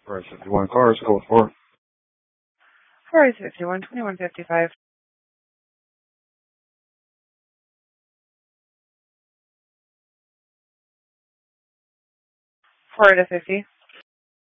Price 51 cars, code 4. Price 51, 2155. 4 to 50.